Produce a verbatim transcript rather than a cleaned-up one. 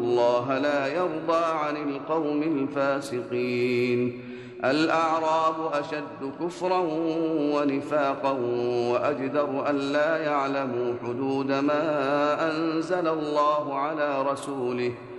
الله لا يرضى عن القوم الفاسقين. الأعراب أشد كفرا ونفاقا وأجدر ألا يعلموا حدود ما أنزل الله على رسوله